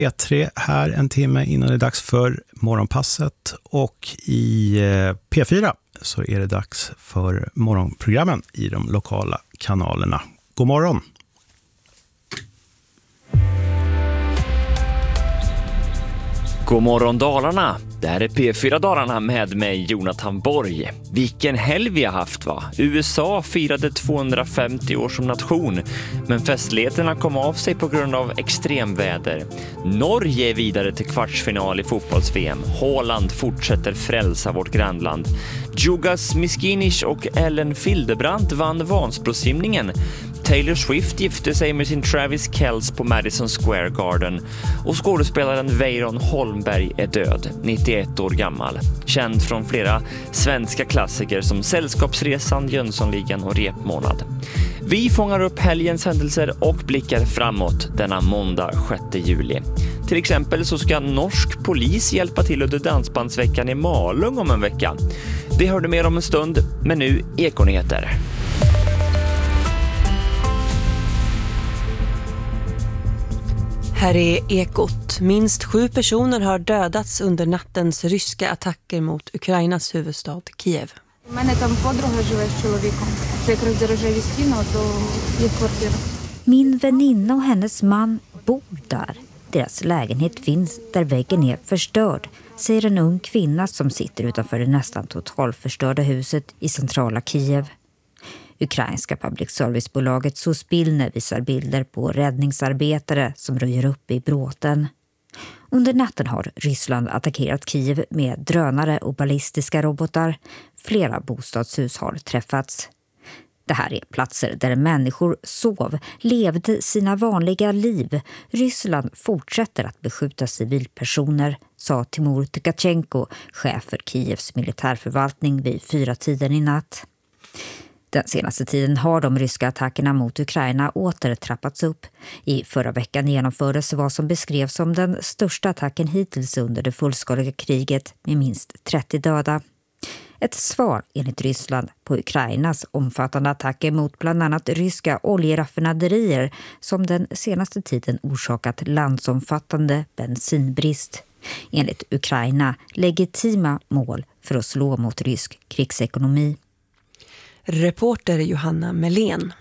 E3 här en timme innan det är dags för morgonpasset, och i P4 så är det dags för morgonprogrammen i de lokala kanalerna. God morgon! God morgon Dalarna, det här är P4 Dalarna med mig Jonathan Borg. Vilken helg vi har haft va? USA firade 250 år som nation, men festligheterna kom av sig på grund av extremväder. Norge är vidare till kvartsfinal i fotbolls-VM. Holland fortsätter frälsa vårt grannland. Djugas Miskinic och Ellen Fildebrandt vann Vansbrosimningen. Taylor Swift gifte sig med sin Travis Kelce på Madison Square Garden, och skådespelaren Weiron Holmberg är död, 91 år gammal. Känd från flera svenska klassiker som Sällskapsresan, Jönssonligan och Repmånad. Vi fångar upp helgens händelser och blickar framåt denna måndag 6 juli. Till exempel så ska norsk polis hjälpa till under dansbandsveckan i Malung om en vecka. Det hör du mer om en stund, men nu Ekonyheter. Här är Ekot. Minst 7 personer har dödats under nattens ryska attacker mot Ukrainas huvudstad Kiev. Min väninna och hennes man bor där. Deras lägenhet finns där väggen är förstörd, säger en ung kvinna som sitter utanför det nästan totalförstörda huset i centrala Kiev. Ukrainska public service-bolaget Suspilne visar bilder på räddningsarbetare som röjer upp i bråten. Under natten har Ryssland attackerat Kiev med drönare och ballistiska robotar. Flera bostadshus har träffats. Det här är platser där människor sov, levde sina vanliga liv. Ryssland fortsätter att beskjuta civilpersoner, sa Timur Tkachenko, chef för Kievs militärförvaltning vid 4-tiden i natt. Den senaste tiden har de ryska attackerna mot Ukraina åter trappats upp. I förra veckan genomfördes vad som beskrevs som den största attacken hittills under det fullskaliga kriget med minst 30 döda. Ett svar enligt Ryssland på Ukrainas omfattande attacker mot bland annat ryska oljeraffinaderier som den senaste tiden orsakat landsomfattande bensinbrist. Enligt Ukraina legitima mål för att slå mot rysk krigsekonomi. Reporter Johanna Melén.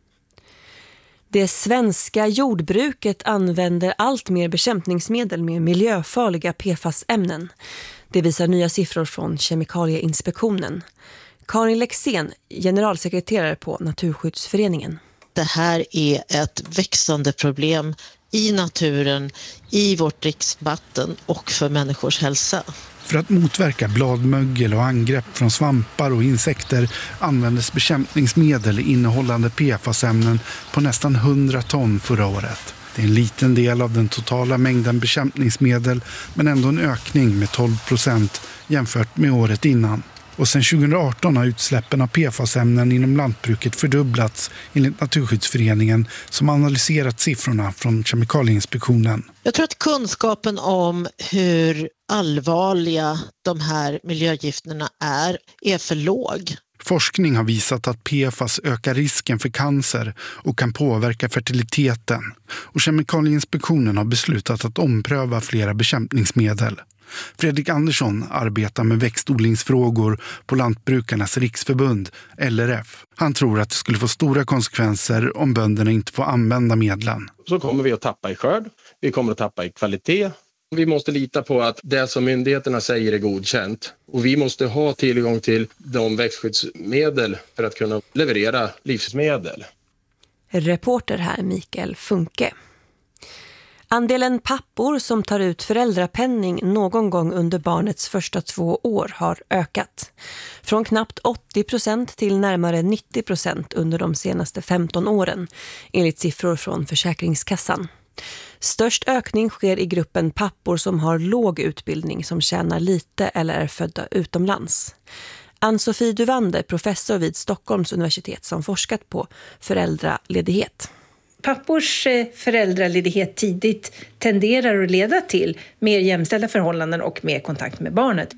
Det svenska jordbruket använder allt mer bekämpningsmedel med miljöfarliga PFAS-ämnen. Det visar nya siffror från Kemikalieinspektionen. Karin Lexén, generalsekreterare på Naturskyddsföreningen. Det här är ett växande problem i naturen, i vårt dricksvatten och för människors hälsa. För att motverka bladmögel och angrepp från svampar och insekter användes bekämpningsmedel innehållande PFAS-ämnen på nästan 100 ton förra året. Det är en liten del av den totala mängden bekämpningsmedel, men ändå en ökning med 12% jämfört med året innan. Och sedan 2018 har utsläppen av PFAS-ämnen inom lantbruket fördubblats enligt Naturskyddsföreningen som analyserat siffrorna från Kemikalieinspektionen. Jag tror att kunskapen om hur allvarliga de här miljögifterna är för låg. Forskning har visat att PFAS ökar risken för cancer och kan påverka fertiliteten. Och Kemikalieinspektionen har beslutat att ompröva flera bekämpningsmedel. Fredrik Andersson arbetar med växtodlingsfrågor på Lantbrukarnas riksförbund, LRF. Han tror att det skulle få stora konsekvenser om bönderna inte får använda medlen. Så kommer vi att tappa i skörd, vi kommer att tappa i kvalitet. Vi måste lita på att det som myndigheterna säger är godkänt. Och vi måste ha tillgång till de växtskyddsmedel för att kunna leverera livsmedel. Reporter här Mikael Funke. Andelen pappor som tar ut föräldrapenning någon gång under barnets första 2 år har ökat. Från knappt 80% till närmare 90% under de senaste 15 åren, enligt siffror från Försäkringskassan. Störst ökning sker i gruppen pappor som har låg utbildning, som tjänar lite eller är födda utomlands. Ann-Sofie Duvander, professor vid Stockholms universitet som forskat på föräldraledighet. Pappors föräldraledighet tidigt tenderar att leda till mer jämställda förhållanden och mer kontakt med barnet.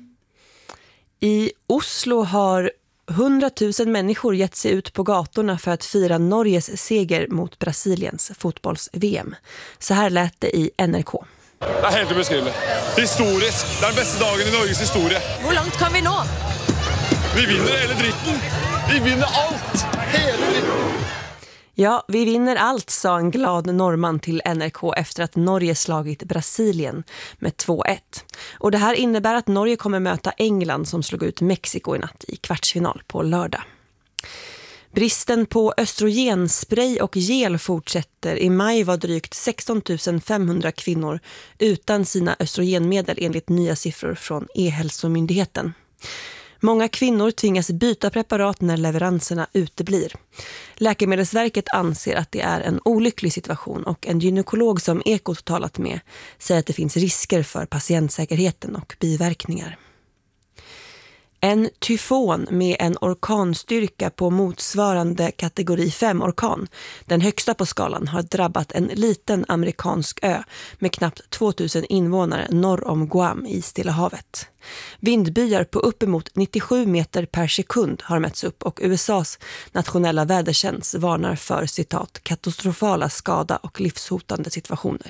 I Oslo har 100 000 människor gett sig ut på gatorna för att fira Norges seger mot Brasiliens fotbolls-VM. Så här lät det i NRK. Det är helt obeskrivligt. Historisk. Det är den bästa dagen i Norges historia. Hur långt kan vi nå? Vi vinner hela dritten. Vi vinner allt. Hela dritten. Ja, vi vinner allt, sa en glad norrman till NRK efter att Norge slagit Brasilien med 2-1. Och det här innebär att Norge kommer möta England som slog ut Mexiko i natt i kvartsfinal på lördag. Bristen på östrogenspray och gel fortsätter. I maj var drygt 16 500 kvinnor utan sina östrogenmedel enligt nya siffror från E-hälsomyndigheten. Många kvinnor tvingas byta preparat när leveranserna uteblir. Läkemedelsverket anser att det är en olycklig situation och en gynekolog som Ekot talat med säger att det finns risker för patientsäkerheten och biverkningar. En tyfon med en orkanstyrka på motsvarande kategori 5-orkan, den högsta på skalan, har drabbat en liten amerikansk ö med knappt 2000 invånare norr om Guam i Stilla havet. Vindbyar på uppemot 97 meter per sekund har mätts upp och USAs nationella vädertjänst varnar för citat katastrofala skada och livshotande situationer.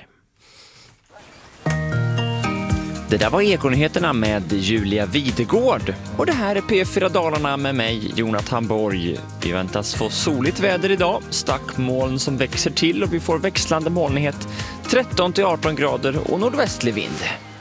Det där var Ekonyheterna med Julia Videgård. Och det här är P4 Dalarna med mig, Jonathan Borg. Vi väntas få soligt väder idag, stackmoln som växer till och vi får växlande molnighet, 13-18 grader och nordvästlig vind.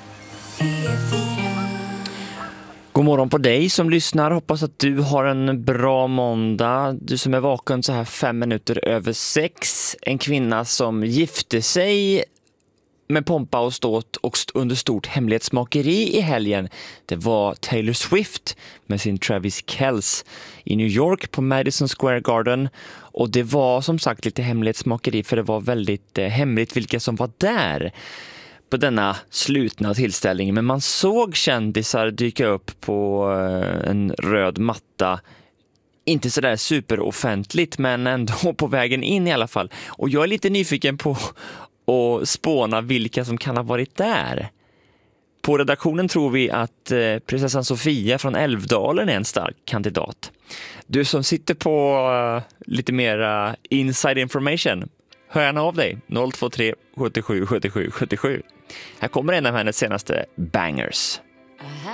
God morgon på dig som lyssnar. Hoppas att du har en bra måndag. Du som är vaken så här 5 minuter över 6. En kvinna som gifte sig med pompa och ståt och under stort hemlighetsmakeri i helgen. Det var Taylor Swift med sin Travis Kelce i New York på Madison Square Garden. Och det var som sagt lite hemlighetsmakeri för det var väldigt hemligt vilka som var där på denna slutna tillställning. Men man såg kändisar dyka upp på en röd matta. Inte så där superoffentligt men ändå på vägen in i alla fall. Och jag är lite nyfiken på och spåna vilka som kan ha varit där. På redaktionen tror vi att prinsessan Sofia från Älvdalen är en stark kandidat. Du som sitter på lite mer inside information, hör gärna av dig. 023 77 77 77. Här kommer en av hennes senaste bangers.